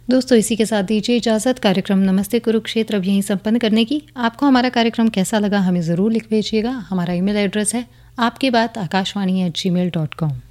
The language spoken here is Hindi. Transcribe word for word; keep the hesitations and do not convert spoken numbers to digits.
दोस्तों इसी के साथ दीजिए इजाज़त। कार्यक्रम नमस्ते कुरुक्षेत्र अब यहीं संपन्न करने की। आपको हमारा कार्यक्रम कैसा लगा हमें ज़रूर लिख भेजिएगा। हमारा ईमेल एड्रेस है आपकी बात आकाशवाणी एट जी मेल डॉट कॉम।